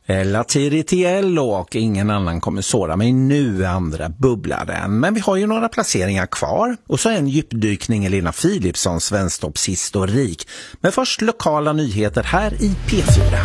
Latiritiello och ingen annan kommer såra mig nu, andra bubblaren. Men vi har ju några placeringar kvar. Och så en djupdykning i Lena Philipssons svensktoppshistorik. Men först lokala nyheter här i P4.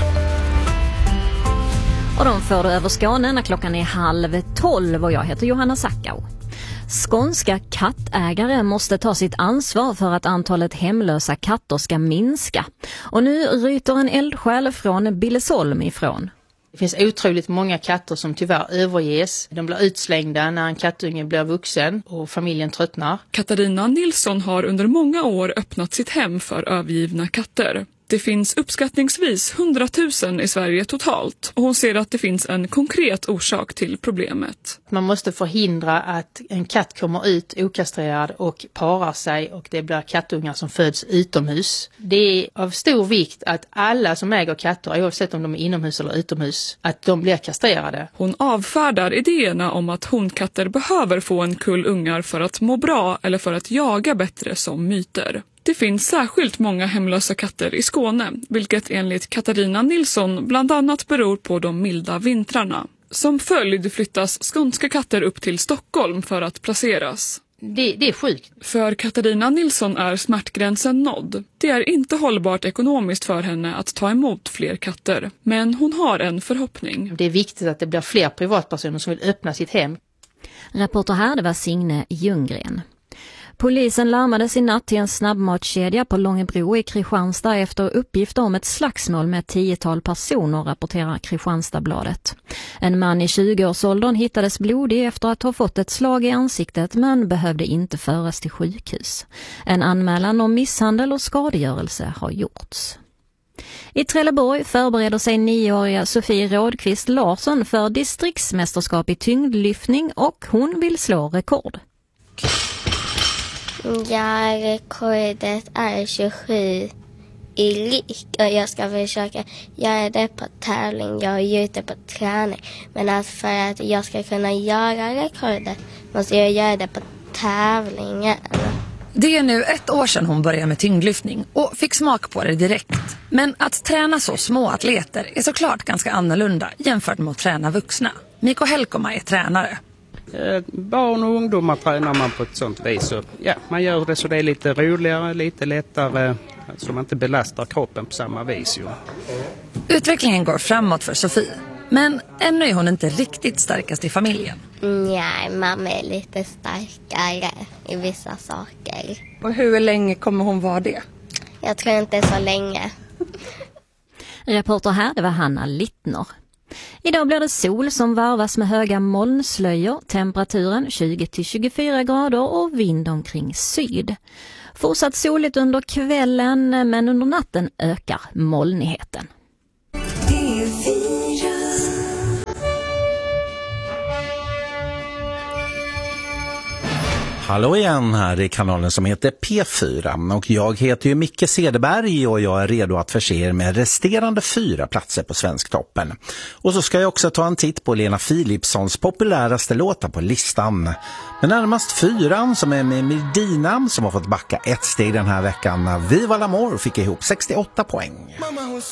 Och de får du över Skåne när klockan är 11:30 och jag heter Johanna Sackau. Skånska kattägare måste ta sitt ansvar för att antalet hemlösa katter ska minska. Och nu ryter en eldsjäl från Billesholm ifrån. Det finns otroligt många katter som tyvärr överges. De blir utslängda när en kattunge blir vuxen och familjen tröttnar. Katarina Nilsson har under många år öppnat sitt hem för övergivna katter. Det finns uppskattningsvis 100 000 i Sverige totalt och hon ser att det finns en konkret orsak till problemet. Man måste förhindra att en katt kommer ut okastrerad och parar sig och det blir kattungar som föds utomhus. Det är av stor vikt att alla som äger katter, oavsett om de är inomhus eller utomhus, att de blir kastrerade. Hon avfärdar idéerna om att honkatter behöver få en kull ungar för att må bra eller för att jaga bättre som myter. Det finns särskilt många hemlösa katter i Skåne, vilket enligt Katarina Nilsson bland annat beror på de milda vintrarna. Som följd flyttas skånska katter upp till Stockholm för att placeras. Det är sjukt. För Katarina Nilsson är smärtgränsen nådd. Det är inte hållbart ekonomiskt för henne att ta emot fler katter, men hon har en förhoppning. Det är viktigt att det blir fler privatpersoner som vill öppna sitt hem. Reporter här, det var Signe Ljunggren. Polisen larmades i natt till en snabbmatskedja på Långebro i Kristianstad efter uppgifter om ett slagsmål med 10-tal personer, rapporterar Kristianstadsbladet. En man i 20-årsåldern hittades blodig efter att ha fått ett slag i ansiktet men behövde inte föras till sjukhus. En anmälan om misshandel och skadegörelse har gjorts. I Trelleborg förbereder sig 9-åriga Sofie Rådqvist Larsson för distriktsmästerskap i tyngdlyftning och hon vill slå rekord. Ja, rekordet är 27 i lyck och jag ska försöka göra det på tävling. Jag är ute på träning. Men alltså för att jag ska kunna göra rekordet måste jag göra det på tävlingen. Det är nu 1 år sedan hon började med tyngdlyftning och fick smak på det direkt. Men att träna så små atleter är såklart ganska annorlunda jämfört med att träna vuxna. Mikko Helkoma är tränare. Barn och ungdomar tränar man på ett sånt vis. Så, ja, man gör det så det är lite roligare, lite lättare, så man inte belastar kroppen på samma vis. Ju. Utvecklingen går framåt för Sofie. Men ännu är hon inte riktigt starkast i familjen. Nej, mamma är lite starkare i vissa saker. Och hur länge kommer hon vara det? Jag tror inte så länge. Reporter här, det var Hanna Littner. Idag blir det sol som varvas med höga molnslöjor, temperaturen 20-24 grader och vind omkring syd. Fortsatt soligt under kvällen, men under natten ökar molnigheten. Hallå igen här i kanalen som heter P4 och jag heter ju Micke Cederberg och jag är redo att förse er med resterande 4 platser på Svensktoppen. Och så ska jag också ta en titt på Lena Philipssons populäraste låtar på listan. Men närmast 4 som är med Medina som har fått backa 1 steg den här veckan. Viva l'Amour fick ihop 68 poäng.